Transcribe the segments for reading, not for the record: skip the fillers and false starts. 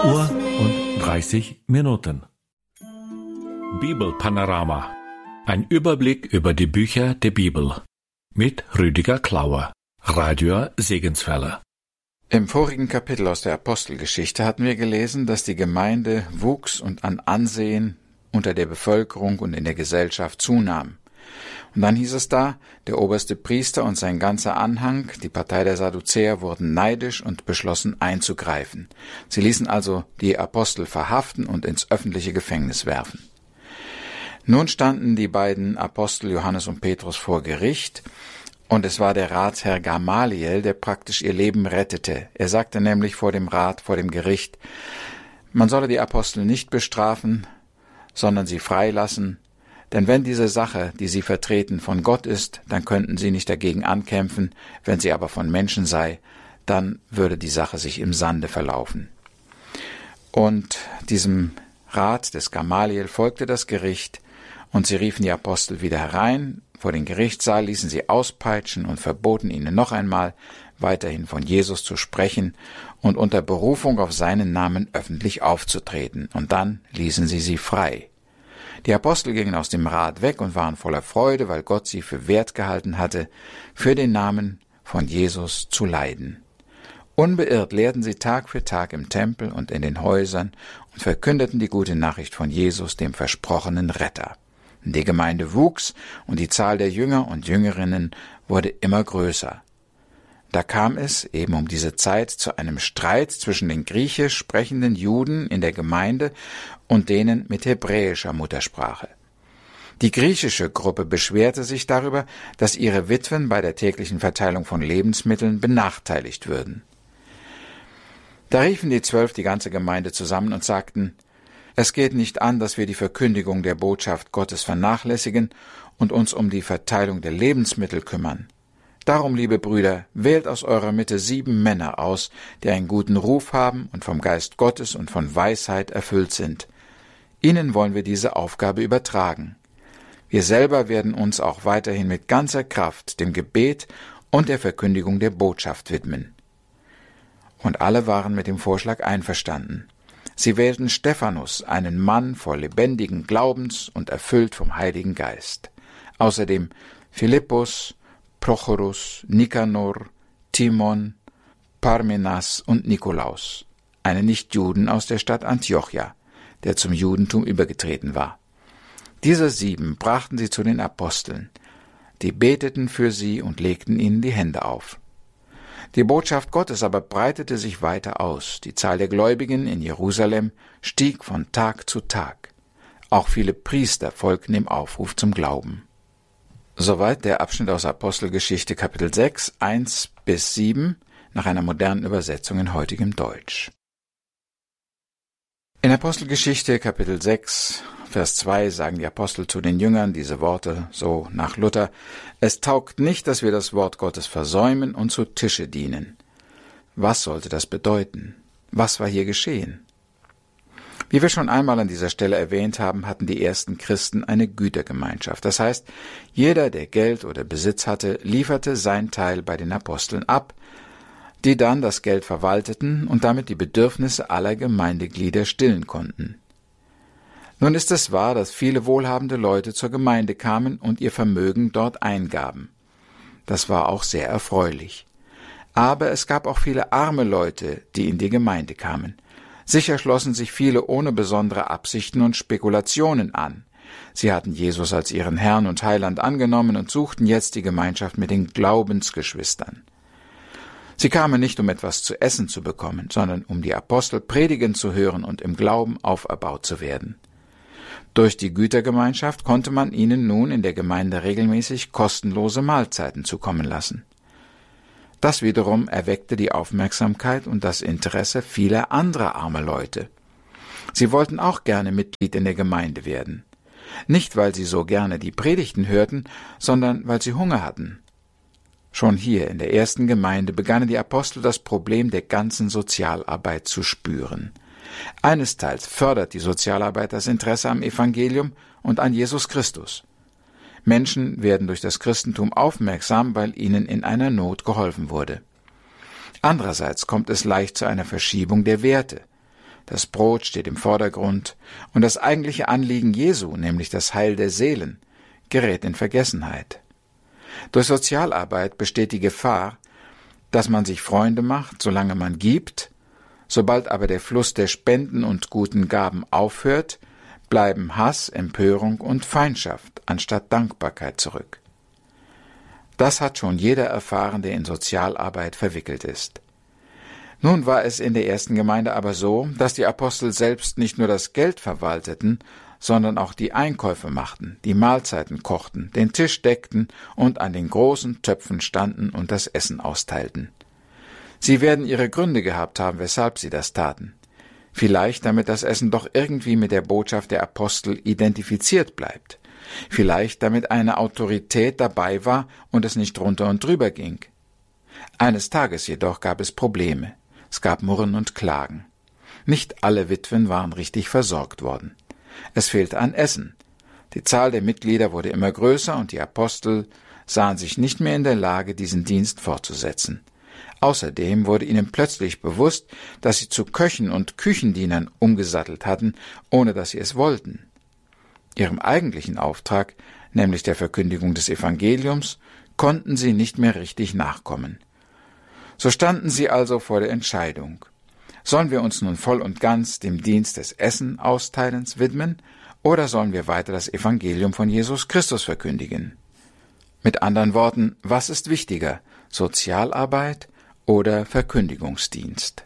Uhr und 30 Minuten. Bibelpanorama. Ein Überblick über die Bücher der Bibel. Mit Rüdiger Klauer, Radio Segenswelle. Im vorigen Kapitel aus der Apostelgeschichte hatten wir gelesen, dass die Gemeinde wuchs und an Ansehen unter der Bevölkerung und in der Gesellschaft zunahm. Und dann hieß es da, der oberste Priester und sein ganzer Anhang, die Partei der Sadduzäer, wurden neidisch und beschlossen einzugreifen. Sie ließen also die Apostel verhaften und ins öffentliche Gefängnis werfen. Nun standen die beiden Apostel Johannes und Petrus vor Gericht, und es war der Ratsherr Gamaliel, der praktisch ihr Leben rettete. Er sagte nämlich vor dem Rat, vor dem Gericht, man solle die Apostel nicht bestrafen, sondern sie freilassen, denn wenn diese Sache, die sie vertreten, von Gott ist, dann könnten sie nicht dagegen ankämpfen, wenn sie aber von Menschen sei, dann würde die Sache sich im Sande verlaufen. Und diesem Rat des Gamaliel folgte das Gericht, und sie riefen die Apostel wieder herein, vor den Gerichtssaal, ließen sie auspeitschen und verboten ihnen noch einmal, weiterhin von Jesus zu sprechen und unter Berufung auf seinen Namen öffentlich aufzutreten, und dann ließen sie frei. Die Apostel gingen aus dem Rat weg und waren voller Freude, weil Gott sie für wert gehalten hatte, für den Namen von Jesus zu leiden. Unbeirrt lehrten sie Tag für Tag im Tempel und in den Häusern und verkündeten die gute Nachricht von Jesus, dem versprochenen Retter. Die Gemeinde wuchs und die Zahl der Jünger und Jüngerinnen wurde immer größer. Da kam es eben um diese Zeit zu einem Streit zwischen den griechisch sprechenden Juden in der Gemeinde und denen mit hebräischer Muttersprache. Die griechische Gruppe beschwerte sich darüber, dass ihre Witwen bei der täglichen Verteilung von Lebensmitteln benachteiligt würden. Da riefen die 12 die ganze Gemeinde zusammen und sagten, es geht nicht an, dass wir die Verkündigung der Botschaft Gottes vernachlässigen und uns um die Verteilung der Lebensmittel kümmern. Darum, liebe Brüder, wählt aus eurer Mitte 7 Männer aus, die einen guten Ruf haben und vom Geist Gottes und von Weisheit erfüllt sind. Ihnen wollen wir diese Aufgabe übertragen. Wir selber werden uns auch weiterhin mit ganzer Kraft dem Gebet und der Verkündigung der Botschaft widmen. Und alle waren mit dem Vorschlag einverstanden. Sie wählten Stephanus, einen Mann voll lebendigen Glaubens und erfüllt vom Heiligen Geist. Außerdem Philippus, Prochorus, Nikanor, Timon, Parmenas und Nikolaus, einen Nichtjuden aus der Stadt Antiochia, der zum Judentum übergetreten war. Diese 7 brachten sie zu den Aposteln. Die beteten für sie und legten ihnen die Hände auf. Die Botschaft Gottes aber breitete sich weiter aus. Die Zahl der Gläubigen in Jerusalem stieg von Tag zu Tag. Auch viele Priester folgten dem Aufruf zum Glauben. Soweit der Abschnitt aus Apostelgeschichte Kapitel 6, 1-7, nach einer modernen Übersetzung in heutigem Deutsch. In Apostelgeschichte Kapitel 6, Vers 2 sagen die Apostel zu den Jüngern diese Worte, so nach Luther: Es taugt nicht, dass wir das Wort Gottes versäumen und zu Tische dienen. Was sollte das bedeuten? Was war hier geschehen? Wie wir schon einmal an dieser Stelle erwähnt haben, hatten die ersten Christen eine Gütergemeinschaft. Das heißt, jeder, der Geld oder Besitz hatte, lieferte sein Teil bei den Aposteln ab, die dann das Geld verwalteten und damit die Bedürfnisse aller Gemeindeglieder stillen konnten. Nun ist es wahr, dass viele wohlhabende Leute zur Gemeinde kamen und ihr Vermögen dort eingaben. Das war auch sehr erfreulich. Aber es gab auch viele arme Leute, die in die Gemeinde kamen. Sicher schlossen sich viele ohne besondere Absichten und Spekulationen an. Sie hatten Jesus als ihren Herrn und Heiland angenommen und suchten jetzt die Gemeinschaft mit den Glaubensgeschwistern. Sie kamen nicht, um etwas zu essen zu bekommen, sondern um die Apostel predigen zu hören und im Glauben auferbaut zu werden. Durch die Gütergemeinschaft konnte man ihnen nun in der Gemeinde regelmäßig kostenlose Mahlzeiten zukommen lassen. Das wiederum erweckte die Aufmerksamkeit und das Interesse vieler anderer armer Leute. Sie wollten auch gerne Mitglied in der Gemeinde werden. Nicht, weil sie so gerne die Predigten hörten, sondern weil sie Hunger hatten. Schon hier in der ersten Gemeinde begannen die Apostel das Problem der ganzen Sozialarbeit zu spüren. Einesteils fördert die Sozialarbeit das Interesse am Evangelium und an Jesus Christus. Menschen werden durch das Christentum aufmerksam, weil ihnen in einer Not geholfen wurde. Andererseits kommt es leicht zu einer Verschiebung der Werte. das Brot steht im Vordergrund und das eigentliche Anliegen Jesu, nämlich das Heil der Seelen, gerät in Vergessenheit. Durch Sozialarbeit besteht die Gefahr, dass man sich Freunde macht, solange man gibt. Sobald aber der Fluss der Spenden und guten Gaben aufhört, bleiben Hass, Empörung und Feindschaft anstatt Dankbarkeit zurück. Das hat schon jeder erfahren, der in Sozialarbeit verwickelt ist. Nun war es in der ersten Gemeinde aber so, dass die Apostel selbst nicht nur das Geld verwalteten, sondern auch die Einkäufe machten, die Mahlzeiten kochten, den Tisch deckten und an den großen Töpfen standen und das Essen austeilten. Sie werden ihre Gründe gehabt haben, weshalb sie das taten. Vielleicht, damit das Essen doch irgendwie mit der Botschaft der Apostel identifiziert bleibt. Vielleicht, damit eine Autorität dabei war und es nicht drunter und drüber ging. Eines Tages jedoch gab es Probleme. Es gab Murren und Klagen. Nicht alle Witwen waren richtig versorgt worden. Es fehlte an Essen. Die Zahl der Mitglieder wurde immer größer und die Apostel sahen sich nicht mehr in der Lage, diesen Dienst fortzusetzen. Außerdem wurde ihnen plötzlich bewusst, dass sie zu Köchen und Küchendienern umgesattelt hatten, ohne dass sie es wollten. Ihrem eigentlichen Auftrag, nämlich der Verkündigung des Evangeliums, konnten sie nicht mehr richtig nachkommen. So standen sie also vor der Entscheidung. Sollen wir uns nun voll und ganz dem Dienst des Essen-Austeilens widmen, oder sollen wir weiter das Evangelium von Jesus Christus verkündigen? Mit anderen Worten, was ist wichtiger, Sozialarbeit oder Verkündigungsdienst?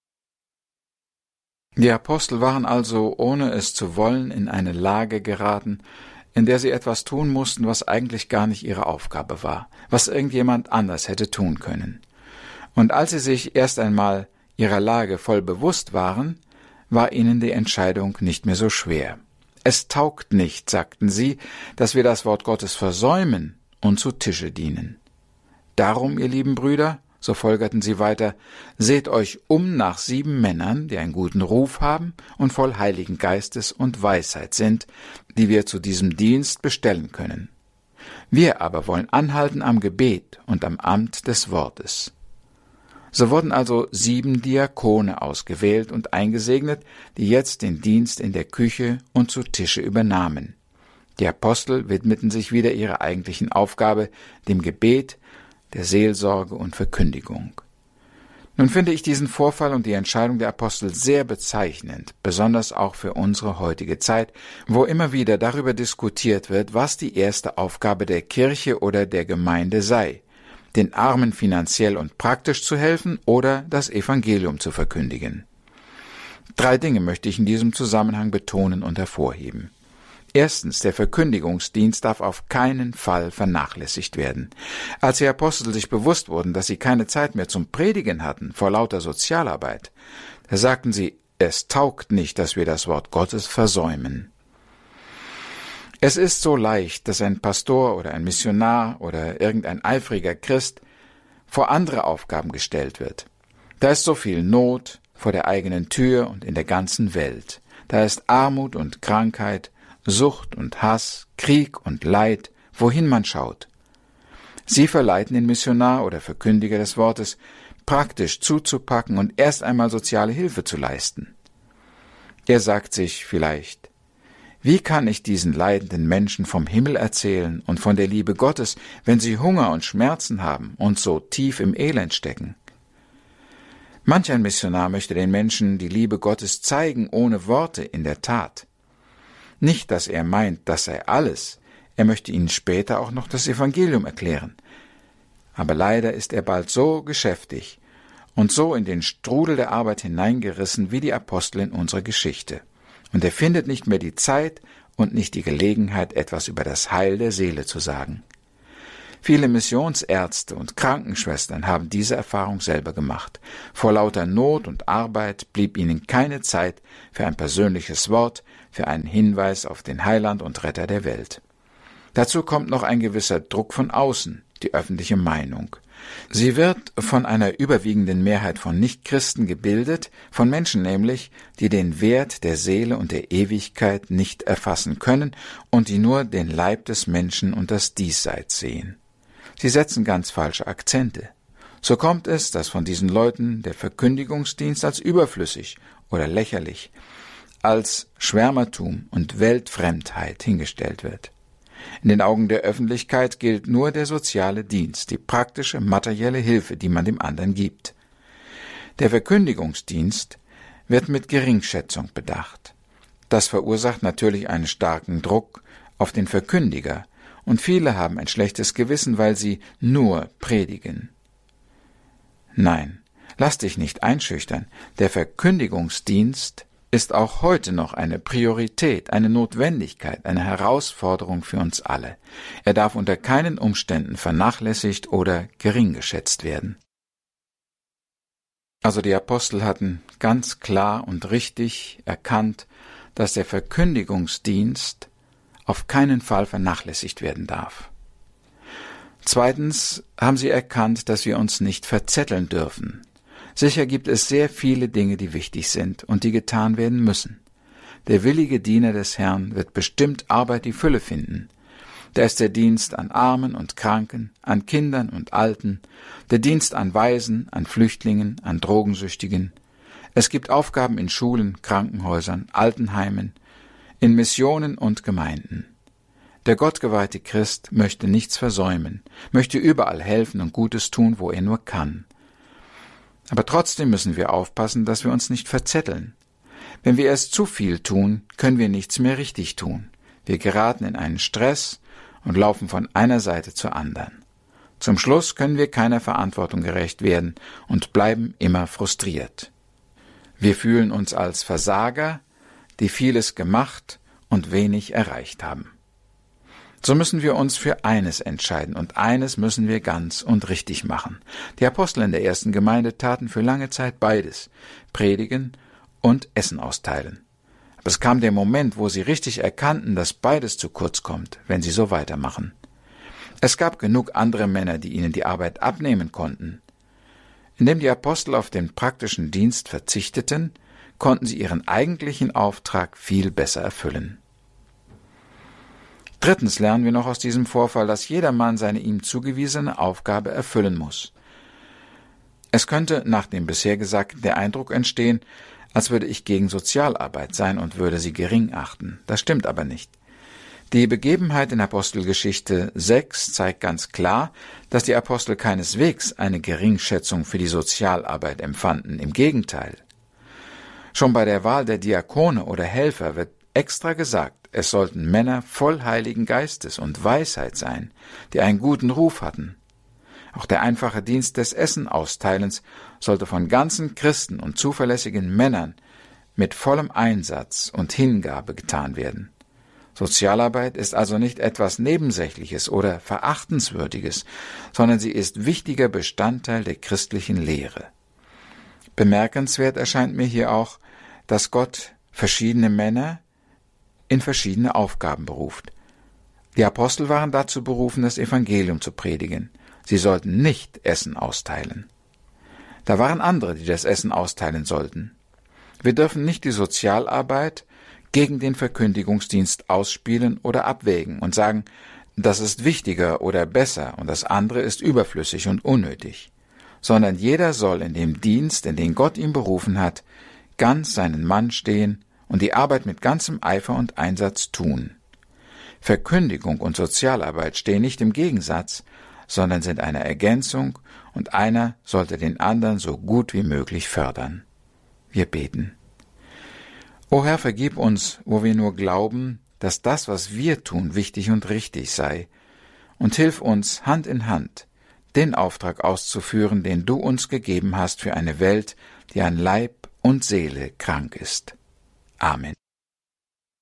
Die Apostel waren also, ohne es zu wollen, in eine Lage geraten, in der sie etwas tun mussten, was eigentlich gar nicht ihre Aufgabe war, was irgendjemand anders hätte tun können. Und als sie sich erst einmal ihrer Lage voll bewusst waren, war ihnen die Entscheidung nicht mehr so schwer. Es taugt nicht, sagten sie, dass wir das Wort Gottes versäumen und zu Tische dienen. Darum, ihr lieben Brüder, so folgerten sie weiter, seht euch um nach 7 Männern, die einen guten Ruf haben und voll Heiligen Geistes und Weisheit sind, die wir zu diesem Dienst bestellen können. Wir aber wollen anhalten am Gebet und am Amt des Wortes. So wurden also 7 Diakone ausgewählt und eingesegnet, die jetzt den Dienst in der Küche und zu Tische übernahmen. Die Apostel widmeten sich wieder ihrer eigentlichen Aufgabe, dem Gebet, der Seelsorge und Verkündigung. Nun finde ich diesen Vorfall und die Entscheidung der Apostel sehr bezeichnend, besonders auch für unsere heutige Zeit, wo immer wieder darüber diskutiert wird, was die erste Aufgabe der Kirche oder der Gemeinde sei, den Armen finanziell und praktisch zu helfen oder das Evangelium zu verkündigen. 3 Dinge möchte ich in diesem Zusammenhang betonen und hervorheben. Erstens, der Verkündigungsdienst darf auf keinen Fall vernachlässigt werden. Als die Apostel sich bewusst wurden, dass sie keine Zeit mehr zum Predigen hatten vor lauter Sozialarbeit, da sagten sie, es taugt nicht, dass wir das Wort Gottes versäumen. Es ist so leicht, dass ein Pastor oder ein Missionar oder irgendein eifriger Christ vor andere Aufgaben gestellt wird. Da ist so viel Not vor der eigenen Tür und in der ganzen Welt. Da ist Armut und Krankheit, Sucht und Hass, Krieg und Leid, wohin man schaut. Sie verleiten den Missionar oder Verkündiger des Wortes, praktisch zuzupacken und erst einmal soziale Hilfe zu leisten. Er sagt sich vielleicht, wie kann ich diesen leidenden Menschen vom Himmel erzählen und von der Liebe Gottes, wenn sie Hunger und Schmerzen haben und so tief im Elend stecken? Manch ein Missionar möchte den Menschen die Liebe Gottes zeigen, ohne Worte, in der Tat. Nicht, dass er meint, das sei alles, er möchte ihnen später auch noch das Evangelium erklären. Aber leider ist er bald so geschäftig und so in den Strudel der Arbeit hineingerissen wie die Apostel in unserer Geschichte. Und er findet nicht mehr die Zeit und nicht die Gelegenheit, etwas über das Heil der Seele zu sagen. Viele Missionsärzte und Krankenschwestern haben diese Erfahrung selber gemacht. Vor lauter Not und Arbeit blieb ihnen keine Zeit für ein persönliches Wort, für einen Hinweis auf den Heiland und Retter der Welt. Dazu kommt noch ein gewisser Druck von außen, die öffentliche Meinung. Sie wird von einer überwiegenden Mehrheit von Nichtchristen gebildet, von Menschen nämlich, die den Wert der Seele und der Ewigkeit nicht erfassen können und die nur den Leib des Menschen und das Diesseits sehen. Sie setzen ganz falsche Akzente. So kommt es, dass von diesen Leuten der Verkündigungsdienst als überflüssig oder lächerlich, als Schwärmertum und Weltfremdheit hingestellt wird. In den Augen der Öffentlichkeit gilt nur der soziale Dienst, die praktische, materielle Hilfe, die man dem anderen gibt. Der Verkündigungsdienst wird mit Geringschätzung bedacht. Das verursacht natürlich einen starken Druck auf den Verkündiger, und viele haben ein schlechtes Gewissen, weil sie nur predigen. Nein, lass dich nicht einschüchtern. Der Verkündigungsdienst ist auch heute noch eine Priorität, eine Notwendigkeit, eine Herausforderung für uns alle. Er darf unter keinen Umständen vernachlässigt oder gering geschätzt werden. Also die Apostel hatten ganz klar und richtig erkannt, dass der Verkündigungsdienst auf keinen Fall vernachlässigt werden darf. Zweitens haben sie erkannt, dass wir uns nicht verzetteln dürfen. Sicher gibt es sehr viele Dinge, die wichtig sind und die getan werden müssen. Der willige Diener des Herrn wird bestimmt Arbeit die Fülle finden. Da ist der Dienst an Armen und Kranken, an Kindern und Alten, der Dienst an Waisen, an Flüchtlingen, an Drogensüchtigen. Es gibt Aufgaben in Schulen, Krankenhäusern, Altenheimen, in Missionen und Gemeinden. Der gottgeweihte Christ möchte nichts versäumen, möchte überall helfen und Gutes tun, wo er nur kann. Aber trotzdem müssen wir aufpassen, dass wir uns nicht verzetteln. Wenn wir erst zu viel tun, können wir nichts mehr richtig tun. Wir geraten in einen Stress und laufen von einer Seite zur anderen. Zum Schluss können wir keiner Verantwortung gerecht werden und bleiben immer frustriert. Wir fühlen uns als Versager, die vieles gemacht und wenig erreicht haben. So müssen wir uns für eines entscheiden, und eines müssen wir ganz und richtig machen. Die Apostel in der ersten Gemeinde taten für lange Zeit beides, predigen und Essen austeilen. Aber es kam der Moment, wo sie richtig erkannten, dass beides zu kurz kommt, wenn sie so weitermachen. Es gab genug andere Männer, die ihnen die Arbeit abnehmen konnten. Indem die Apostel auf den praktischen Dienst verzichteten, konnten sie ihren eigentlichen Auftrag viel besser erfüllen. Drittens lernen wir noch aus diesem Vorfall, dass jedermann seine ihm zugewiesene Aufgabe erfüllen muss. Es könnte nach dem bisher Gesagten der Eindruck entstehen, als würde ich gegen Sozialarbeit sein und würde sie gering achten. Das stimmt aber nicht. Die Begebenheit in Apostelgeschichte 6 zeigt ganz klar, dass die Apostel keineswegs eine Geringschätzung für die Sozialarbeit empfanden. Im Gegenteil. Schon bei der Wahl der Diakone oder Helfer wird extra gesagt, es sollten Männer voll Heiligen Geistes und Weisheit sein, die einen guten Ruf hatten. Auch der einfache Dienst des Essenausteilens sollte von ganzen Christen und zuverlässigen Männern mit vollem Einsatz und Hingabe getan werden. Sozialarbeit ist also nicht etwas Nebensächliches oder Verachtenswürdiges, sondern sie ist wichtiger Bestandteil der christlichen Lehre. Bemerkenswert erscheint mir hier auch, dass Gott verschiedene Männer in verschiedene Aufgaben beruft. Die Apostel waren dazu berufen, das Evangelium zu predigen. Sie sollten nicht Essen austeilen. Da waren andere, die das Essen austeilen sollten. Wir dürfen nicht die Sozialarbeit gegen den Verkündigungsdienst ausspielen oder abwägen und sagen, das ist wichtiger oder besser und das andere ist überflüssig und unnötig, sondern jeder soll in dem Dienst, in den Gott ihn berufen hat, ganz seinen Mann stehen und die Arbeit mit ganzem Eifer und Einsatz tun. Verkündigung und Sozialarbeit stehen nicht im Gegensatz, sondern sind eine Ergänzung, und einer sollte den anderen so gut wie möglich fördern. Wir beten. O Herr, vergib uns, wo wir nur glauben, dass das, was wir tun, wichtig und richtig sei, und hilf uns, Hand in Hand, den Auftrag auszuführen, den du uns gegeben hast für eine Welt, die an Leib und Seele krank ist. Amen.